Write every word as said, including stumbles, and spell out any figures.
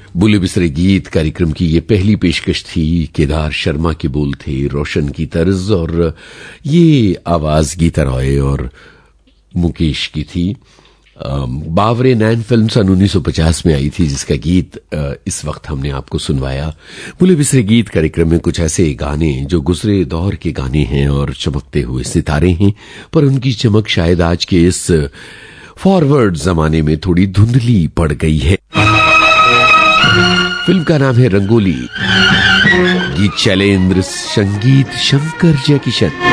बुले बिसरे गीत कार्यक्रम की ये पहली पेशकश थी। केदार शर्मा के बोल थे, रोशन की तर्ज, और ये आवाज गीता रॉय और मुकेश की थी। बावरे नैन फिल्म सन उन्नीस सौ पचास में आई थी, जिसका गीत इस वक्त हमने आपको सुनवाया। बुले बिसरे गीत कार्यक्रम में कुछ ऐसे गाने जो गुजरे दौर के गाने हैं और चमकते हुए सितारे हैं, पर उनकी चमक शायद आज के इस फॉरवर्ड जमाने में थोड़ी धुंधली पड़ गई है। फिल्म का नाम है रंगोली, गीत शैलेंद्र, संगीत शंकर जयकिशन।